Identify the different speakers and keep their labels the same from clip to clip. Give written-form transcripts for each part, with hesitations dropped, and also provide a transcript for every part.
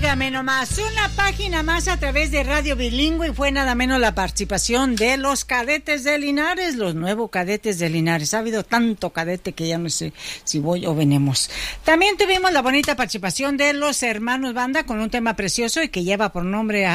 Speaker 1: Óigame nomás, una página más a través de Radio Bilingüe y fue nada menos la participación de los cadetes de Linares, los nuevos cadetes de Linares. Ha habido tanto cadete que ya no sé si voy o venimos. También tuvimos la bonita participación de los hermanos Banda con un tema precioso y que lleva por nombre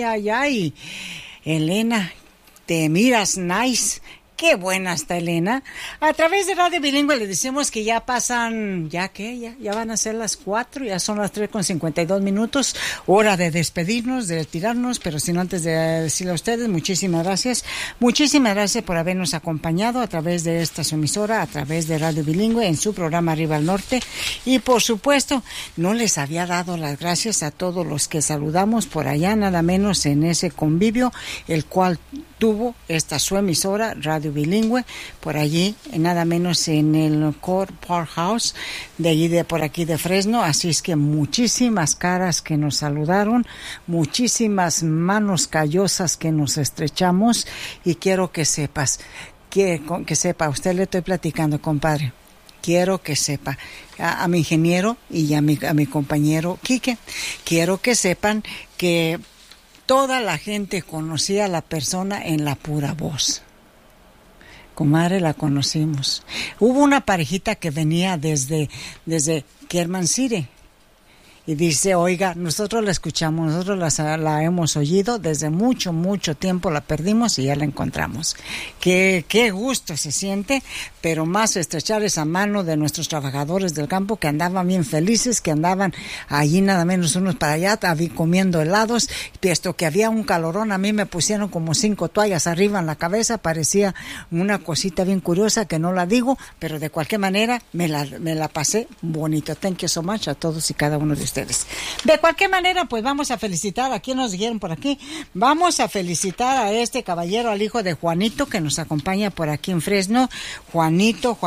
Speaker 1: Elena, te miras nice. Qué buena está Elena. A través de Radio Bilingüe le decimos que ya pasan, ya van a ser las 4, ya son las 3:52. Hora de despedirnos, de retirarnos, pero sin antes de decirle a ustedes, muchísimas gracias. Muchísimas gracias por habernos acompañado a través de esta su emisora, a través de Radio Bilingüe, en su programa Arriba al Norte. Y por supuesto, no les había dado las gracias a todos los que saludamos por allá, nada menos en ese convivio, el cual tuvo esta su emisora, Radio Bilingüe, por allí, nada menos en el Core Park House, de allí por aquí de Fresno. Así es que muchísimas caras que nos saludaron, muchísimas manos callosas que nos estrechamos, y quiero que sepas, que sepa, a usted le estoy platicando, compadre. Quiero que sepa, a mi ingeniero y a mi compañero Quique, quiero que sepan que toda la gente conocía a la persona en la pura voz. Comadre, la conocimos. Hubo una parejita que venía desde Kerman City. Y dice, oiga, nosotros la escuchamos, nosotros la hemos oído, desde mucho, mucho tiempo la perdimos y ya la encontramos. Qué gusto se siente, pero más estrechar esa mano de nuestros trabajadores del campo que andaban bien felices, que andaban allí nada menos unos para allá, comiendo helados, puesto que había un calorón. A mí me pusieron como 5 toallas arriba en la cabeza, parecía una cosita bien curiosa que no la digo, pero de cualquier manera me la pasé bonito. Thank you so much a todos y cada uno de ustedes. De cualquier manera, pues vamos a felicitar, ¿a quién nos dijeron por aquí? Vamos a felicitar a este caballero, al hijo de Juanito, que nos acompaña por aquí en Fresno. Juanito,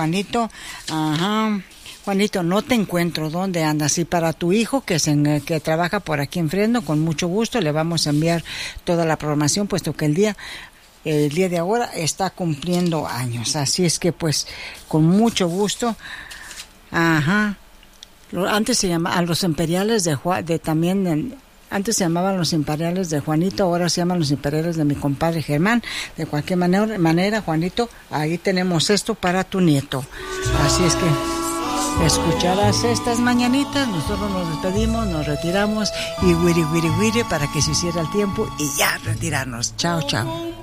Speaker 1: ajá. Juanito, no te encuentro, ¿dónde andas? Y para tu hijo que trabaja por aquí en Fresno, con mucho gusto le vamos a enviar toda la programación, puesto que el día de ahora está cumpliendo años. Así es que pues con mucho gusto. Ajá. Antes se llamaban los imperiales antes se llamaban los imperiales de Juanito, ahora se llaman los imperiales de mi compadre Germán. De cualquier manera, Juanito, ahí tenemos esto para tu nieto. Así es que escucharás estas mañanitas, nosotros nos despedimos, nos retiramos y wiri para que se hiciera el tiempo y ya retirarnos. Chao, chao.